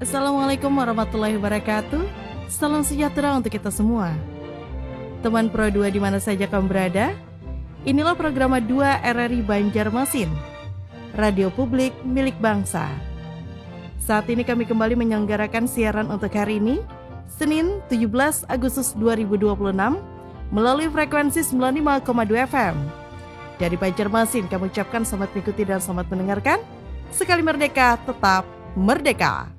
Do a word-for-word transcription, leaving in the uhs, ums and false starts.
Assalamualaikum warahmatullahi wabarakatuh. Salam sejahtera untuk kita semua. Teman Pro dua di mana saja kamu berada, inilah program dua R R I Banjarmasin, radio publik milik bangsa. Saat ini kami kembali menyelenggarakan siaran untuk hari ini, Senin tujuh belas Agustus dua ribu dua puluh enam, melalui frekuensi sembilan puluh lima koma dua F M. Dari Banjarmasin, kami ucapkan selamat mengikuti dan selamat mendengarkan. Sekali merdeka, tetap merdeka.